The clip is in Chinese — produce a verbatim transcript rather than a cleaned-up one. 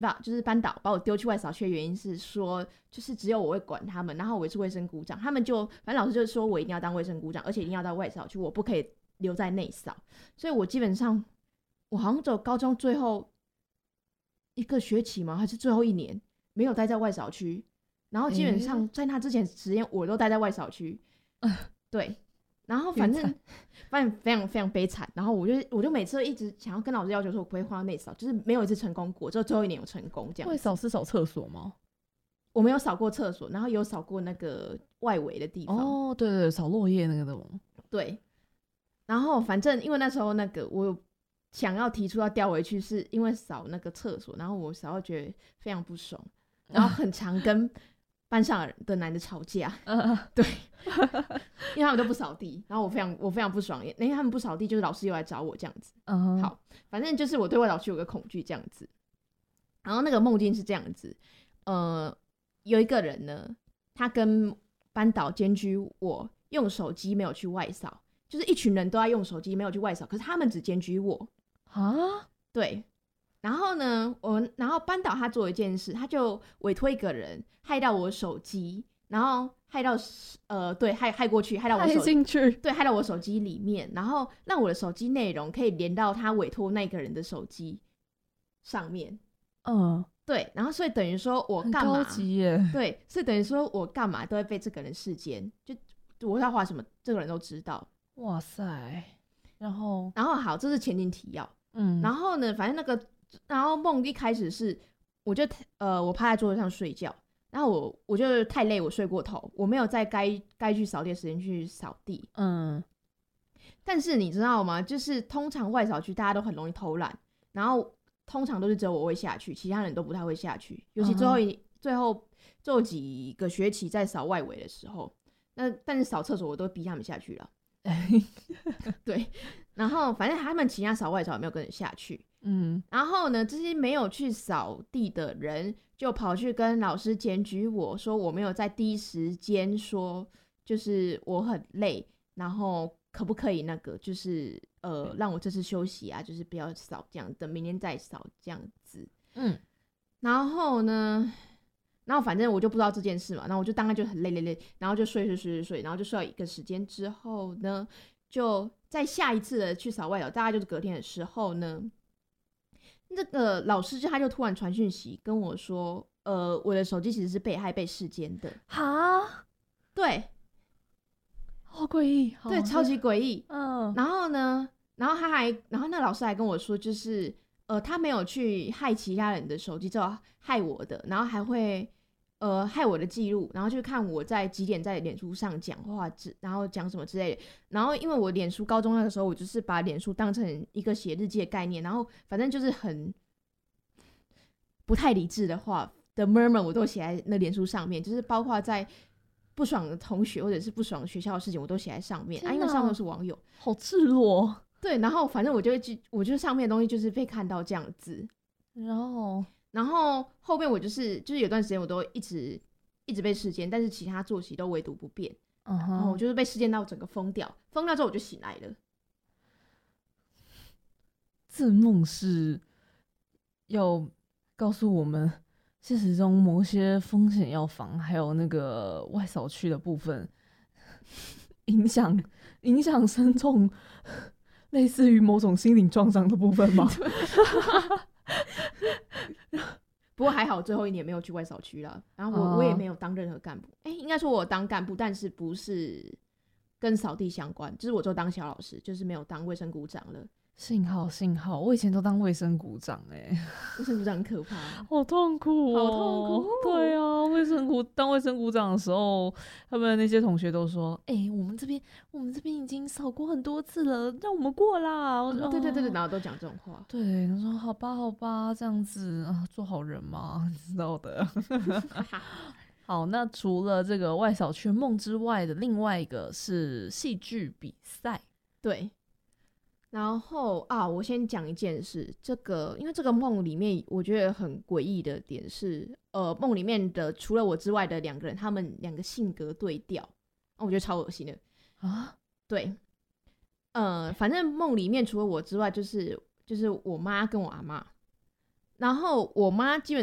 不就是班导把我丢去外扫区的原因是说，就是只有我会管他们，然后我是卫生股长，他们就反正老师就说我一定要当卫生股长，而且一定要到外扫区，我不可以留在内扫，所以我基本上我好像只有高中最后一个学期吗？还是最后一年没有待在外扫区，然后基本上在那之前时间我都待在外扫区，欸、对。然后反正反正非常非常悲惨，然后我就我就每次一直想要跟老师要求说我不会换到内扫，就是没有一次成功过，只有最后一年有成功这样。 外扫是扫厕所吗？ 我没有扫过厕所，然后有扫过那个外围的地方。 哦，对对对，扫落叶那个的吗？ 对。然后反正因为那时候那个我有想要提出要调回去，是因为扫那个厕所，然后我扫到觉得非常不爽，然后很常跟班上的男的吵架。 嗯， 对。因为他们都不扫地，然后我非常我非常不爽，因为他们不扫地，就是老师又来找我这样子。 嗯， 好，反正就是我对外扫区有个恐惧这样子。然后那个梦境是这样子，呃，有一个人呢，他跟班导监居我用手机没有去外扫，就是一群人都在用手机没有去外扫，可是他们只监居我啊。 对。然后呢，我然后班导他做一件事，他就委托一个人害到我手机。然后害到呃对害害过去，害到我手害进去， 对害到我手机里面，然后让我的手机内容可以连到他委托那个人的手机上面。 嗯， 对，然后所以等于说我干嘛？ 很高级耶。 对，所以等于说我干嘛都会被这个人视奸，就我要画什么，这个人都知道。 哇塞！然后然后好，这是前情提要。嗯，然后呢，反正那个然后梦一开始是，我就呃我趴在桌子上睡觉。然后我我就太累，我睡过头，我没有在该该去扫地的时间去扫地。嗯，但是你知道吗？就是通常外扫区大家都很容易偷懒，然后通常都是只有我会下去，其他人都不太会下去。尤其最后一、uh-huh. 最后最后几个学期在扫外围的时候，那但是扫厕所我都逼他们下去了。对，然后反正他们其他扫外扫也没有跟人下去。嗯，然后呢，这些没有去扫地的人就跑去跟老师检举我说我没有在第一时间说，就是我很累，然后可不可以那个就是呃让我这次休息啊，就是不要扫这样，等明天再扫这样子。嗯，然后呢，然后反正我就不知道这件事嘛，然后我就当然就很累累累，然后就睡睡睡睡睡，然后就睡到一个时间之后呢，就在下一次的去扫外扫，大概就是隔天的时候呢。那个老师就他就突然传讯息跟我说，呃，我的手机其实是被害被视奸的。哈，对， 好诡异， 对，超级诡异。嗯，然后呢，然后他还，然后那老师还跟我说，就是呃，他没有去害其他人的手机，只有害我的，然后还会呃害我的记录，然后就看我在几点在脸书上讲话，然后讲什么之类的。然后因为我脸书高中那个时候，我就是把脸书当成一个写日记的概念，然后反正就是很不太理智的话的 murmur 我都写在那脸书上面，就是包括在不爽的同学或者是不爽的学校的事情，我都写在上面啊，因为上面都是网友， 好赤裸。 对，然后反正我就会，我觉得上面的东西就是被看到这样子， 然后。 然后后面我就是就是有段时间我都一直一直被视奸，但是其他作息都唯独不变。Uh-huh. 然后我就是被视奸到整个疯掉，疯掉之后我就醒来了。 这梦是要告诉我们现实中某些风险要防，还有那个外扫区的部分影响影响深重，类似于某种心灵创伤的部分吗？ 不过还好最后一年没有去外扫区了，然后我、uh. 我也没有当任何干部，哎、欸，应该说我当干部，但是不是跟扫地相关，就是我就当小老师，就是没有当卫生股长了。 幸好幸好，我以前都当卫生股长哎、欸， 卫生股长很可怕， 好痛苦哦， 好痛苦。 对啊，卫生股当卫生股长的时候，他们那些同学都说，哎、欸，我们这边我们这边已经扫过很多次了，让我们过啦。我说、 哦、对对对对，然后都讲这种话。 对，他说好吧好吧，这样子啊，做好人嘛，你知道的。好，那除了这个外扫区梦之外的另外一个是戏剧比赛， 对。然后啊，我先讲一件事，这个因为这个梦里面我觉得很诡异的点是，呃，梦里面的除了我之外的两个人，他们两个性格对调，我觉得超恶心的啊。对，呃，反正梦里面除了我之外，就是就是我妈跟我阿嬷。 然后我妈基本